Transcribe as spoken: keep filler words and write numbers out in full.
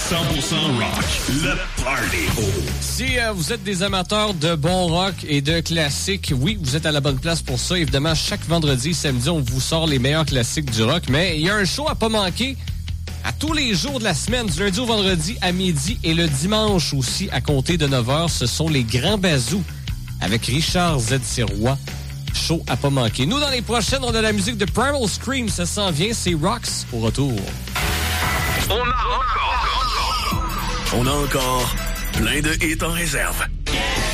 cent pour cent rock, le party. Si euh, vous êtes des amateurs de bon rock et de classiques, oui, vous êtes à la bonne place pour ça. Évidemment, chaque vendredi et samedi, on vous sort les meilleurs classiques du rock. Mais il y a un show à pas manquer à tous les jours de la semaine, du lundi au vendredi à midi et le dimanche aussi à compter de neuf heures. Ce sont les Grands Bazous avec Richard Z. Sirois. Show à pas manquer. Nous, dans les prochaines, on a la musique de Primal Scream. Ça s'en vient, c'est Rocks au retour. On a encore, on a encore plein de hits en réserve.